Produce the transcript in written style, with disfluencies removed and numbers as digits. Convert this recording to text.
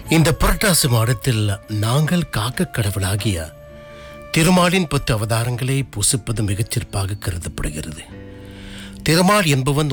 இந்த புரட்டாசி மாதத்தில் நாங்கள் காக்க கடவுளாகிய திருமாலின் 10 அவதாரங்களை பூசிப்பது மிகச்சிறப்பாக கருதப்படுகிறது. திருமால் என்பவன்